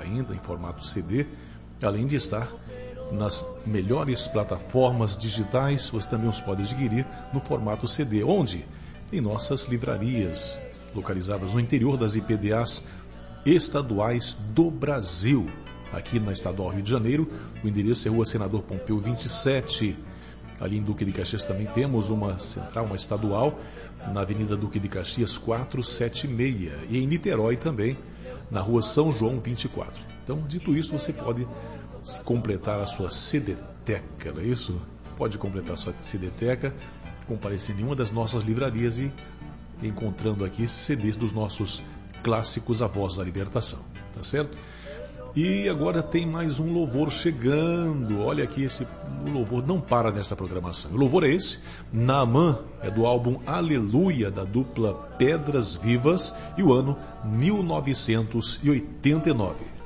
ainda em formato CD, além de estar nas melhores plataformas digitais. Você também os pode adquirir no formato CD. Onde? Em nossas livrarias, localizadas no interior das IPDAs estaduais do Brasil. Aqui na Estadual Rio de Janeiro, o endereço é Rua Senador Pompeu 27. Ali em Duque de Caxias também temos uma central, uma estadual, na Avenida Duque de Caxias 476. E em Niterói também, na Rua São João 24. Então, dito isso, você pode completar a sua CD-teca, não é isso? Pode completar a sua CD-teca, comparecer em uma das nossas livrarias e encontrando aqui esses CDs dos nossos clássicos A Voz da Libertação, tá certo? E agora tem mais um louvor chegando. Olha aqui, o louvor não para nessa programação. O louvor é esse, Naamã, é do álbum Aleluia, da dupla Pedras Vivas, e o ano 1989.